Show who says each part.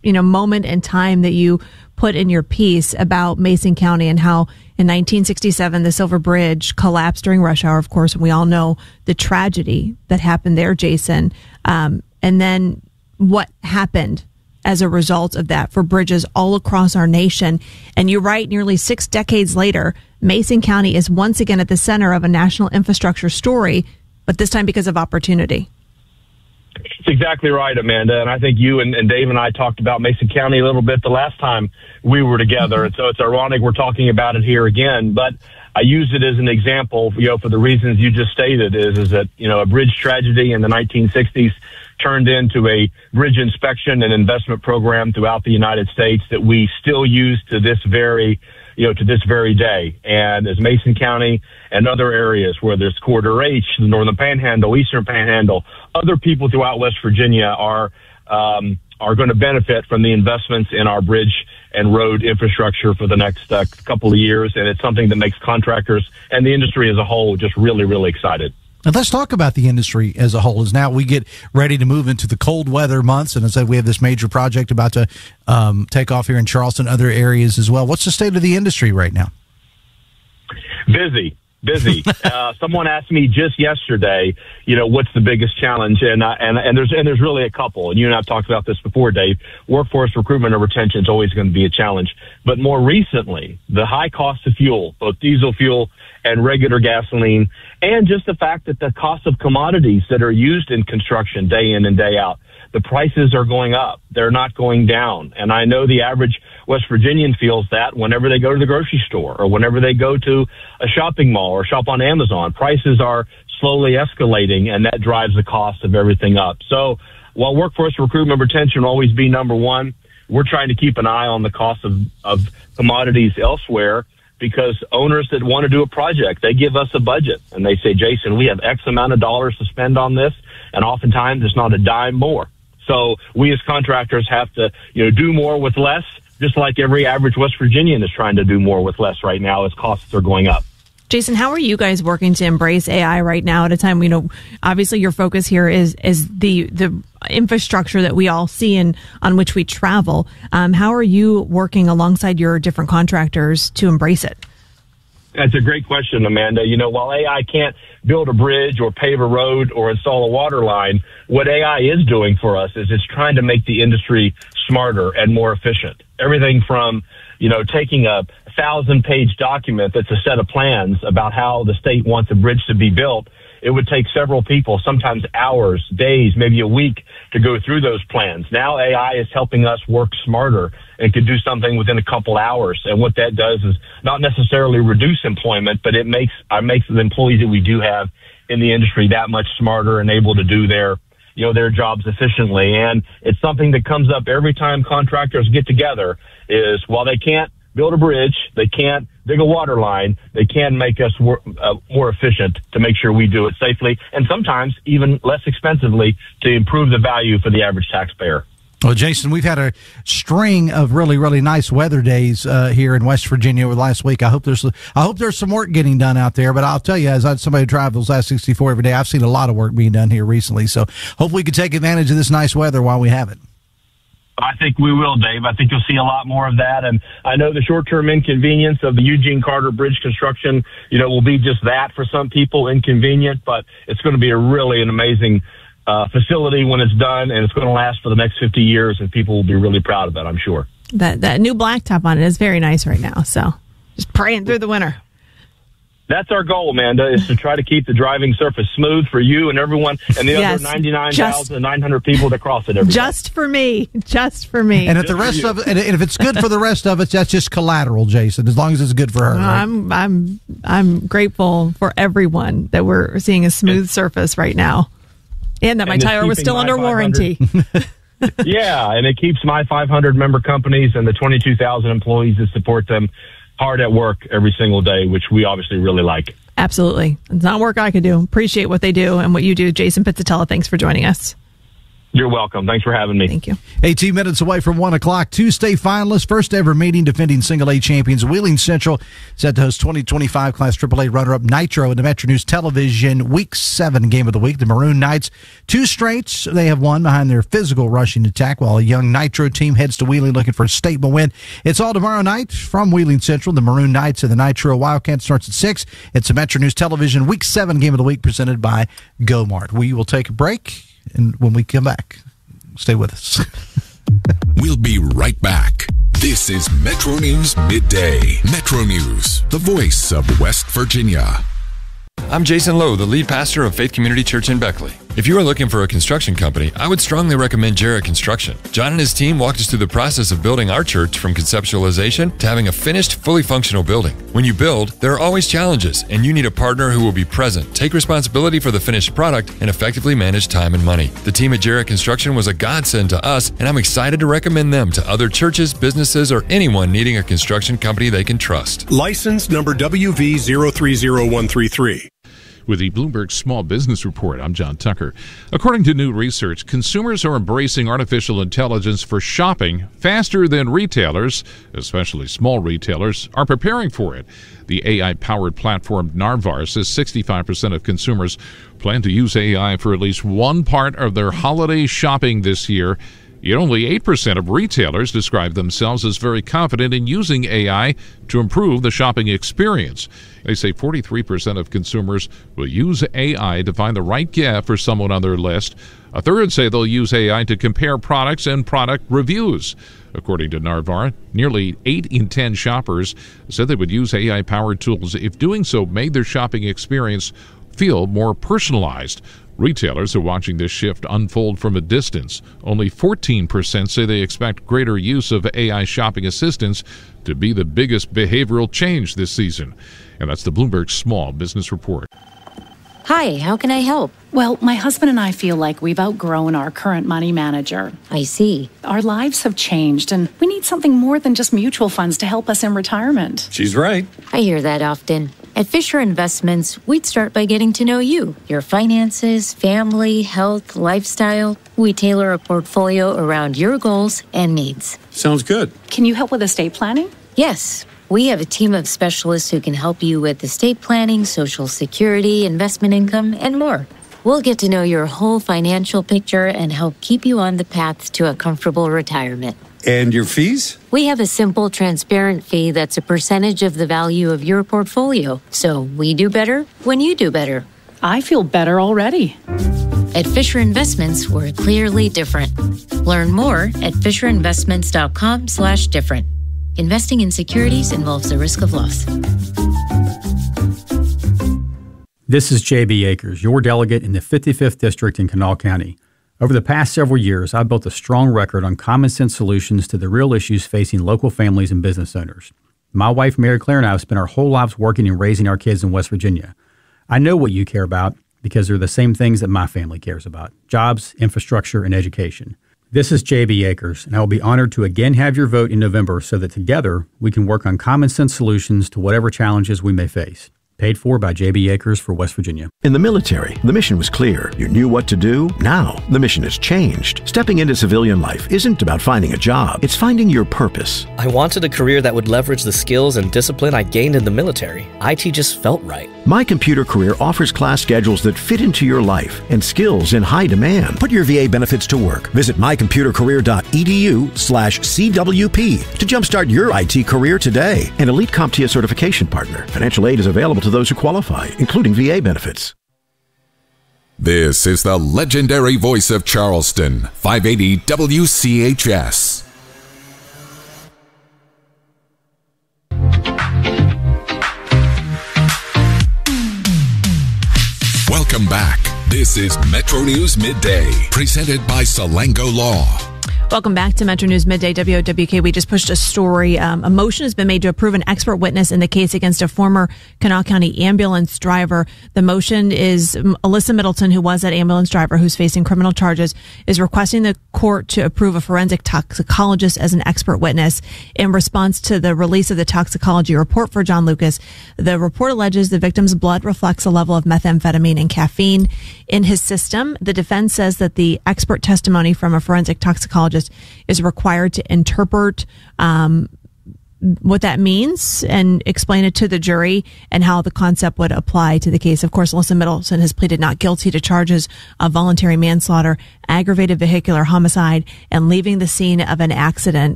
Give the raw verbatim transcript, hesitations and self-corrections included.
Speaker 1: you know, moment in time that you put in your piece about Mason County and how in nineteen sixty-seven, the Silver Bridge collapsed during rush hour, of course, and we all know the tragedy that happened there, Jason. Um, and then what happened as a result of that for bridges all across our nation. And you're right, nearly six decades later, Mason County is once again at the center of a national infrastructure story, but this time because of opportunity.
Speaker 2: That's exactly right, Amanda. And I think you and, and Dave and I talked about Mason County a little bit the last time we were together. Mm-hmm. And so it's ironic we're talking about it here again. But I use it as an example, you know, for the reasons you just stated, is, is that, you know, a bridge tragedy in the nineteen sixties turned into a bridge inspection and investment program throughout the United States that we still use to this very you know, to this very day. And as Mason County and other areas, whether it's Corridor H, the Northern Panhandle, Eastern Panhandle, other people throughout West Virginia are um, are going to benefit from the investments in our bridge and road infrastructure for the next uh, couple of years. And it's something that makes contractors and the industry as a whole just really, really excited.
Speaker 3: And let's talk about the industry as a whole. As now we get ready to move into the cold weather months, and as I said, we have this major project about to um, take off here in Charleston, other areas as well. What's the state of the industry right now?
Speaker 2: Busy, busy. uh, someone asked me just yesterday, you know, what's the biggest challenge? And uh, and and there's and there's really a couple. And you and I've talked about this before, Dave. Workforce recruitment and retention is always going to be a challenge. But more recently, the high cost of fuel, both diesel fuel and regular gasoline, and just the fact that the cost of commodities that are used in construction day in and day out, the prices are going up. They're not going down. And I know the average West Virginian feels that whenever they go to the grocery store or whenever they go to a shopping mall or shop on Amazon, prices are slowly escalating, and that drives the cost of everything up. So while workforce recruitment and retention will always be number one, we're trying to keep an eye on the cost of, of commodities elsewhere, because owners that want to do a project, they give us a budget and they say, Jason, we have X amount of dollars to spend on this. And oftentimes it's not a dime more. So we as contractors have to, you know, do more with less, just like every average West Virginian is trying to do more with less right now as costs are going up.
Speaker 1: Jason, how are you guys working to embrace A I right now at a time, you know, obviously your focus here is is the the infrastructure that we all see and on which we travel. Um, how are you working alongside your different contractors to embrace it?
Speaker 2: That's a great question, Amanda. You know, while A I can't build a bridge or pave a road or install a water line, what A I is doing for us is it's trying to make the industry smarter and more efficient. Everything from, you know, taking a thousand page document that's a set of plans about how the state wants a bridge to be built. It would take several people, sometimes hours, days, maybe a week to go through those plans. Now A I is helping us work smarter and can do something within a couple hours. And what that does is not necessarily reduce employment, but it makes, uh, makes the employees that we do have in the industry that much smarter and able to do their, you know, their jobs efficiently. And it's something that comes up every time contractors get together is while they can't build a bridge, they can't dig a water line, they can make us wor- uh, more efficient to make sure we do it safely and sometimes even less expensively to improve the value for the average taxpayer.
Speaker 3: Well, Jason, we've had a string of really, really nice weather days uh, here in West Virginia over the last week. I hope there's, I hope there's some work getting done out there. But I'll tell you, as I, somebody who travels last sixty-four every day, I've seen a lot of work being done here recently. So hopefully we can take advantage of this nice weather while we have it.
Speaker 2: I think we will, Dave. I think you'll see a lot more of that. And I know the short-term inconvenience of the Eugene Carter Bridge construction, you know, will be just that for some people, inconvenient, but it's going to be a really an amazing uh, facility when it's done, and it's going to last for the next fifty years, and people will be really proud of it, I'm sure.
Speaker 1: That, that new blacktop on it is very nice right now, so just praying through the winter.
Speaker 2: That's our goal, Amanda, is to try to keep the driving surface smooth for you and everyone and the yes, other ninety-nine thousand nine hundred people that cross it every
Speaker 1: just day. For me. Just for me.
Speaker 3: And if the rest of it, and if it's good for the rest of us, that's just collateral, Jason, as long as it's good for her.
Speaker 1: Well,
Speaker 3: right?
Speaker 1: I'm I'm I'm grateful for everyone that we're seeing a smooth and, surface right now. And that my and tire was still under warranty.
Speaker 2: Yeah, and it keeps my five hundred member companies and the twenty-two thousand employees that support them hard at work every single day, which we obviously really like.
Speaker 1: Absolutely. It's not work I could do. Appreciate what they do and what you do. Jason Pizzatella, thanks for joining us.
Speaker 2: You're welcome. Thanks for having me.
Speaker 1: Thank you.
Speaker 3: eighteen minutes away from one o'clock. Two state finalists, first ever meeting, defending single A champions. Wheeling Central set to host twenty twenty-five Class triple A runner-up Nitro in the Metro News Television Week seven game of the week. The Maroon Knights, two straights they have won behind their physical rushing attack, while a young Nitro team heads to Wheeling looking for a statement win. It's all tomorrow night from Wheeling Central. The Maroon Knights and the Nitro Wildcats starts at six. It's a Metro News Television Week seven game of the week presented by GoMart. We will take a break, and when we come back, stay with us.
Speaker 4: We'll be right back. This is Metro News Midday. Metro News, the voice of West Virginia.
Speaker 5: I'm Jason Lowe, the lead pastor of Faith Community Church in Beckley. If you are looking for a construction company, I would strongly recommend Jarrett Construction. John and his team walked us through the process of building our church from conceptualization to having a finished, fully functional building. When you build, there are always challenges, and you need a partner who will be present, take responsibility for the finished product, and effectively manage time and money. The team at Jarrett Construction was a godsend to us, and I'm excited to recommend them to other churches, businesses, or anyone needing a construction company they can trust.
Speaker 6: License number W V zero three zero one three three.
Speaker 7: With the Bloomberg Small Business Report, I'm John Tucker. According to new research, consumers are embracing artificial intelligence for shopping faster than retailers, especially small retailers, are preparing for it. The A I-powered platform Narvar says sixty-five percent of consumers plan to use A I for at least one part of their holiday shopping this year. Yet only eight percent of retailers describe themselves as very confident in using A I to improve the shopping experience. They say forty-three percent of consumers will use A I to find the right gift for someone on their list. A third say they'll use A I to compare products and product reviews. According to Narvar, nearly eight in ten shoppers said they would use A I-powered tools if doing so made their shopping experience feel more personalized. Retailers are watching this shift unfold from a distance. Only fourteen percent say they expect greater use of A I shopping assistance to be the biggest behavioral change this season. And that's the Bloomberg Small Business Report.
Speaker 8: Hi, how can I help?
Speaker 9: Well, my husband and I feel like we've outgrown our current money manager.
Speaker 8: I see.
Speaker 9: Our lives have changed, and we need something more than just mutual funds to help us in retirement.
Speaker 6: She's right.
Speaker 8: I hear that often. At Fisher Investments, we'd start by getting to know you, your finances, family, health, lifestyle. We tailor a portfolio around your goals and needs.
Speaker 6: Sounds good.
Speaker 9: Can you help with estate planning?
Speaker 8: Yes. We have a team of specialists who can help you with estate planning, Social Security, investment income, and more. We'll get to know your whole financial picture and help keep you on the path to a comfortable retirement.
Speaker 6: And your fees?
Speaker 8: We have a simple, transparent fee that's a percentage of the value of your portfolio. So we do better when you do better.
Speaker 9: I feel better already.
Speaker 8: At Fisher Investments, we're clearly different. Learn more at fisherinvestments.com slash different. Investing in securities involves the risk of loss.
Speaker 10: This is J B Akers, your delegate in the fifty-fifth District in Kanawha County. Over the past several years, I've built a strong record on common sense solutions to the real issues facing local families and business owners. My wife, Mary Claire, and I have spent our whole lives working and raising our kids in West Virginia. I know what you care about because they're the same things that my family cares about: jobs, infrastructure, and education. This is J B Akers, and I will be honored to again have your vote in November so that together we can work on common sense solutions to whatever challenges we may face. Paid for by J B Akers for West Virginia.
Speaker 11: In the military, the mission was clear. You knew what to do. Now, the mission has changed. Stepping into civilian life isn't about finding a job. It's finding your purpose.
Speaker 12: I wanted a career that would leverage the skills and discipline I gained in the military. I T just felt right.
Speaker 11: My Computer Career offers class schedules that fit into your life and skills in high demand. Put your V A benefits to work. Visit mycomputercareer.edu slash CWP to jumpstart your I T career today. An Elite CompTIA certification partner. Financial aid is available to those who qualify, including V A benefits.
Speaker 4: This is the legendary voice of Charleston, five eighty W C H S. Welcome back. This is Metro News Midday, presented by Salango Law.
Speaker 1: Welcome back to Metro News Midday W O W K. We just pushed a story. Um, a motion has been made to approve an expert witness in the case against a former Kanawha County ambulance driver. The motion is Alyssa Middleton, who was that ambulance driver who's facing criminal charges, is requesting the court to approve a forensic toxicologist as an expert witness in response to the release of the toxicology report for John Lucas. The report alleges the victim's blood reflects a level of methamphetamine and caffeine in his system. The defense says that the expert testimony from a forensic toxicologist is required to interpret um, what that means and explain it to the jury and how the concept would apply to the case. Of course, Alyssa Middleton has pleaded not guilty to charges of voluntary manslaughter, aggravated vehicular homicide, and leaving the scene of an accident.